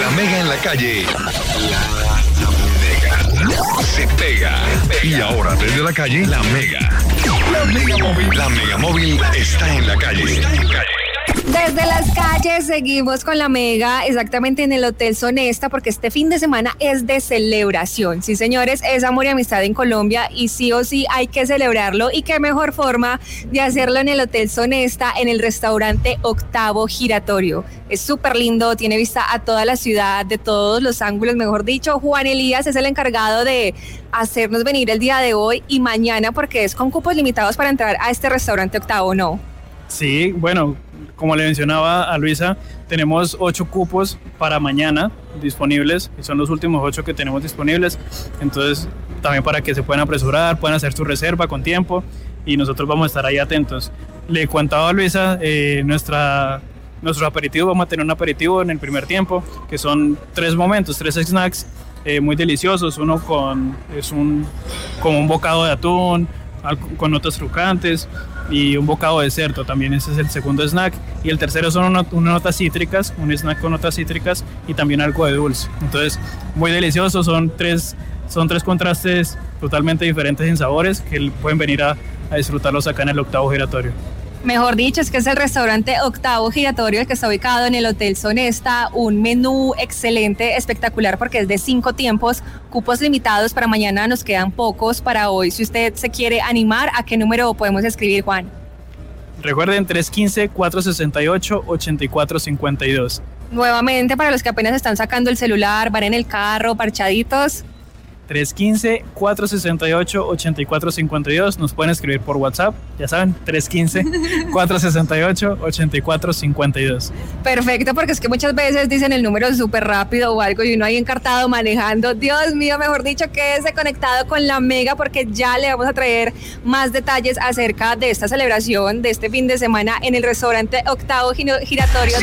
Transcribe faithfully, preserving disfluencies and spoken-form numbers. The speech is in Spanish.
La Mega en la calle. La Mega. Se pega. Y ahora desde la calle, La Mega. La Mega Móvil. La Mega Móvil está en la calle. Está en la calle. Desde las calles seguimos con la Mega, exactamente en el Hotel Sonesta, porque este fin de semana es de celebración. Sí, señores, es amor y amistad en Colombia y sí o sí hay que celebrarlo. Y qué mejor forma de hacerlo en el Hotel Sonesta, en el restaurante Octavo Giratorio. Es súper lindo, tiene vista a toda la ciudad, de todos los ángulos, mejor dicho. Juan Elías es el encargado de hacernos venir el día de hoy y mañana, porque es con cupos limitados para entrar a este restaurante Octavo, ¿no? Sí, bueno, como le mencionaba a Luisa, tenemos ocho cupos para mañana disponibles, y son los últimos ocho que tenemos disponibles, entonces también para que se puedan apresurar, puedan hacer su reserva con tiempo y nosotros vamos a estar ahí atentos. Le contaba a Luisa, eh, nuestra, nuestro aperitivo, vamos a tener un aperitivo en el primer tiempo, que son tres momentos, tres snacks eh, muy deliciosos, uno con, es un, como un bocado de atún, con notas crocantes, y un bocado de cerdo también, ese es el segundo snack, y el tercero son unas una notas cítricas, un snack con notas cítricas y también algo de dulce. Entonces, muy delicioso, son tres, son tres contrastes totalmente diferentes en sabores que pueden venir a, a disfrutarlos acá en el Octavo Giratorio. Mejor dicho, es que es el restaurante Octavo Giratorio, el que está ubicado en el Hotel Sonesta, un menú excelente, espectacular, porque es de cinco tiempos, cupos limitados para mañana, nos quedan pocos para hoy. Si usted se quiere animar, ¿a qué número podemos escribir, Juan? Recuerden, tres uno cinco, cuatro seis ocho, ocho cuatro cinco dos. Nuevamente, para los que apenas están sacando el celular, van en el carro, parchaditos. tres uno cinco, cuatro seis ocho, ocho cuatro cinco dos, nos pueden escribir por WhatsApp, ya saben, tres uno cinco, cuatro seis ocho, ocho cuatro cinco dos. Perfecto, porque es que muchas veces dicen el número súper rápido o algo y uno ahí encartado manejando. Dios mío, mejor dicho, quédese conectado con la Mega, porque ya le vamos a traer más detalles acerca de esta celebración de este fin de semana en el restaurante Octavo Giratorio.